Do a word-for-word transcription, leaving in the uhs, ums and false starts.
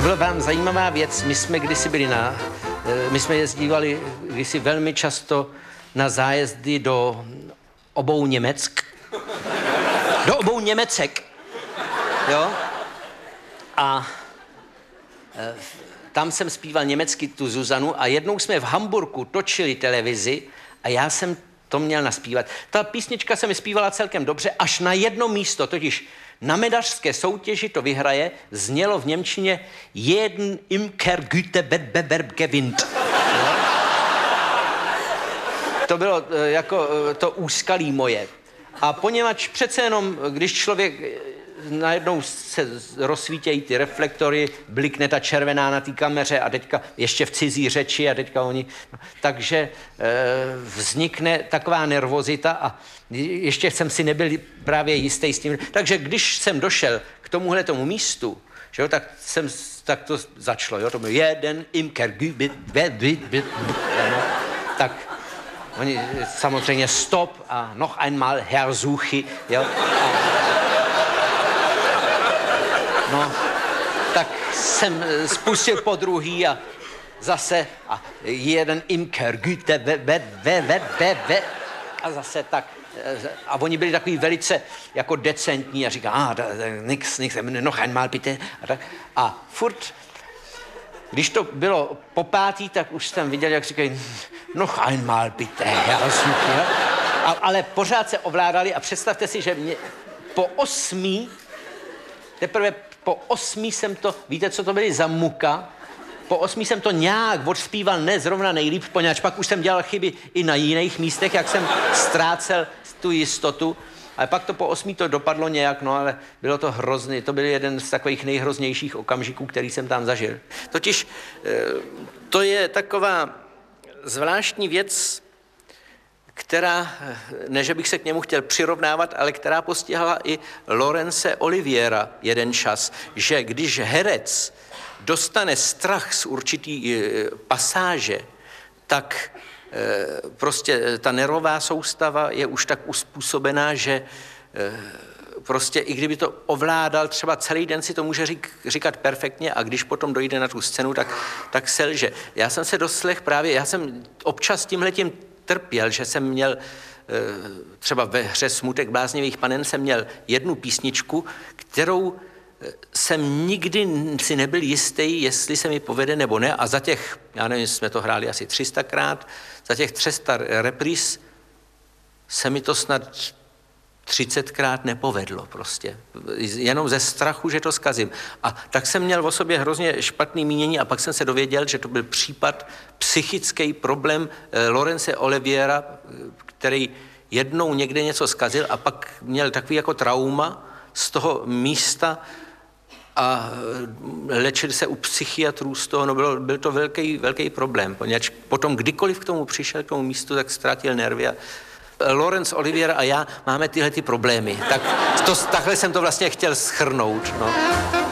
byla vám zajímavá věc. My jsme kdysi byli na... My jsme jezdívali kdysi velmi často na zájezdy do obou Německ. Do obou Němecek. Jo? A e, tam jsem zpíval německy tu Zuzanu a jednou jsme v Hamburku točili televizi a já jsem to měl naspívat. Ta písnička se mi zpívala celkem dobře, až na jedno místo, totiž na medařské soutěži to vyhraje, znělo v němčině jeden Imkergütewettbewerb gewinnt. To bylo jako to úskalí moje. A poněvadž přece jenom, když člověk najednou se rozsvítějí ty reflektory, blikne ta červená na té kameře a teďka ještě v cizí řeči a teďka oni... No, takže e, vznikne taková nervozita a ještě jsem si nebyl právě jistý s tím. Takže když jsem došel k tomuhle tomu místu, že jo, tak, jsem, tak to začalo, jo, to byl jeden imker, tak oni samozřejmě stop a noch einmal Herr Suchy, jo. A, no, tak jsem spustil po druhý a zase a jeden imker, Güte, ve, ve, ve, ve, ve, ve, a zase tak. A oni byli takový velice jako decentní a říká, ah, nix, nix, noch einmal bitte. A, tak, a furt, když to bylo po pátý, tak už jsem viděl, jak říkají, noch einmal bitte, Herr Suchy. Ale pořád se ovládali a představte si, že mě po osmý, teprve po osmí jsem to, víte, co to byly za muka? Po osmí jsem to nějak odspíval, ne zrovna nejlíp, poněvadž pak už jsem dělal chyby i na jiných místech, jak jsem ztrácel tu jistotu. Ale pak to po osmí to dopadlo nějak, no ale bylo to hrozný. To byl jeden z takových nejhroznějších okamžiků, který jsem tam zažil. Totiž to je taková zvláštní věc, která, ne že bych se k němu chtěl přirovnávat, ale která postihla i Laurence Oliviera jeden čas, že když herec dostane strach z určitý e, pasáže, tak e, prostě ta nervová soustava je už tak uspůsobená, že e, prostě i kdyby to ovládal, třeba celý den si to může řík, říkat perfektně a když potom dojde na tu scénu, tak, tak selže. Já jsem se doslech právě, já jsem občas tímhletím trpěl, že jsem měl třeba ve hře Smutek bláznivých panen jsem měl jednu písničku, kterou jsem nikdy si nebyl jistý, jestli se mi povede nebo ne a za těch, já nevím, jsme to hráli asi tři sta krát, za těch tři sta repríz se mi to snad třicetkrát nepovedlo prostě. Jenom ze strachu, že to zkazím. A tak jsem měl o sobě hrozně špatný mínění a pak jsem se dověděl, že to byl případ, psychický problém Laurence Oliviera, který jednou někde něco zkazil a pak měl takový jako trauma z toho místa a léčil se u psychiatrů z toho, no byl, byl to velký, velký problém, poněvadž potom kdykoliv k tomu přišel, k tomu místu, tak ztratil nervy a Laurence Olivier a já máme tyhle ty problémy. Tak to, takhle jsem to vlastně chtěl shrnout. No.